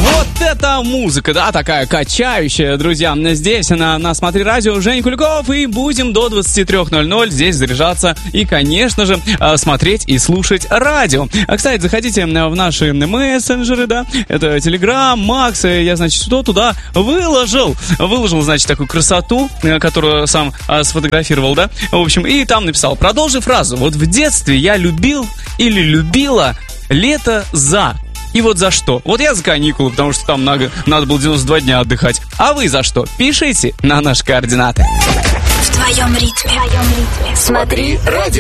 Вот это музыка, да, такая качающая, друзья. Здесь на «Смотри радио» Женя Куликов, и будем до 23:00 здесь заряжаться и, конечно же, смотреть и слушать радио. Кстати, заходите в наши мессенджеры, да, это Telegram, Макс, я, значит, что туда выложил, значит, такую красоту, которую сам сфотографировал, да, в общем, и там написал: продолжи фразу. Вот в детстве я любил или любила лето за... И вот за что? Вот я за каникулы, потому что там надо было 92 дня отдыхать. А вы за что? Пишите на наши координаты. В твоем ритме. Смотри радио.